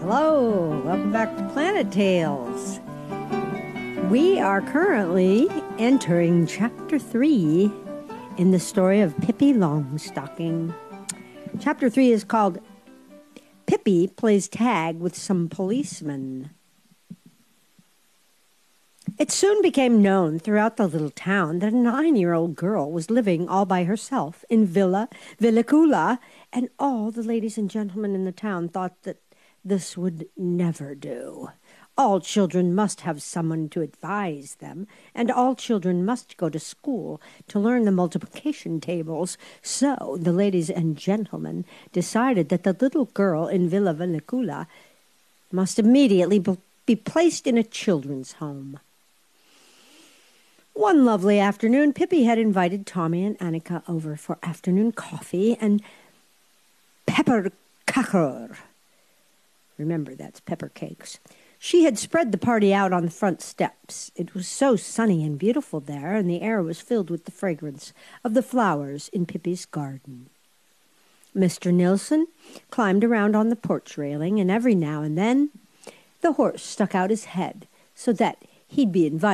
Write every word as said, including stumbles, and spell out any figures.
Hello, welcome back to Planet Tales. We are currently entering chapter three in the story of Pippi Longstocking. Chapter three is called Pippi Plays Tag with Some Policemen. It soon became known throughout the little town that a nine-year-old girl was living all by herself in Villa Villicula, and all the ladies and gentlemen in the town thought that this would never do. All children must have someone to advise them, and all children must go to school to learn the multiplication tables. So the ladies and gentlemen decided that the little girl in Villa Villicula must immediately be placed in a children's home. One lovely afternoon, Pippi had invited Tommy and Annika over for afternoon coffee and pepper kaker. Remember, that's pepper cakes. She had spread the party out on the front steps. It was so sunny and beautiful there, and the air was filled with the fragrance of the flowers in Pippi's garden. Mister Nilsson climbed around on the porch railing, and every now and then the horse stuck out his head so that he'd be invited